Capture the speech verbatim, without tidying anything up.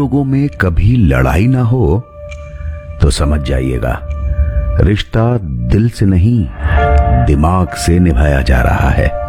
लोगों में कभी लड़ाई ना हो तो समझ जाइएगा रिश्ता दिल से नहीं दिमाग से निभाया जा रहा है।